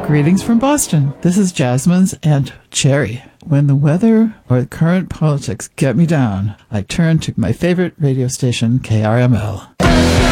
Greetings from Boston. This is Jasmine's and Cherry. When the weather or current politics get me down, I turn to my favorite radio station, KRML.